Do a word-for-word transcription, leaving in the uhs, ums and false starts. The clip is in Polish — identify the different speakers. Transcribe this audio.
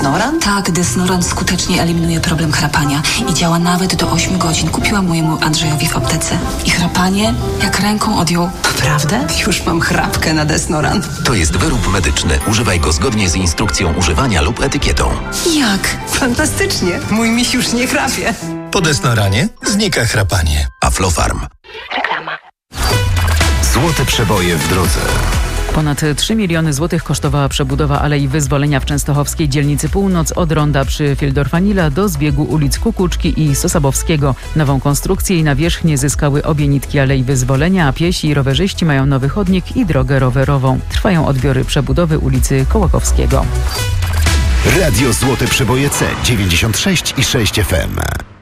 Speaker 1: Desnoran?
Speaker 2: Tak, Desnoran skutecznie eliminuje problem chrapania i działa nawet do ośmiu godzin. Kupiłam mojemu Andrzejowi w aptece. I chrapanie jak ręką odjął.
Speaker 1: Naprawdę? Już mam chrapkę na Desnoran.
Speaker 3: To jest wyrób medyczny. Używaj go zgodnie z instrukcją używania lub etykietą.
Speaker 2: Jak?
Speaker 1: Fantastycznie. Mój miś już nie chrapie.
Speaker 4: Po Desnoranie znika chrapanie.
Speaker 3: Aflofarm.
Speaker 2: Reklama.
Speaker 3: Złote przeboje w drodze.
Speaker 5: Ponad trzy miliony złotych kosztowała przebudowa Alei Wyzwolenia w częstochowskiej dzielnicy Północ od ronda przy Fieldorfa-Nila do zbiegu ulic Kukuczki i Sosabowskiego. Nową konstrukcję i nawierzchnię zyskały obie nitki Alei Wyzwolenia, a piesi i rowerzyści mają nowy chodnik i drogę rowerową. Trwają odbiory przebudowy ulicy Kołakowskiego.
Speaker 6: Radio Złote Przeboje C dziewięćdziesiąt sześć i sześć F M.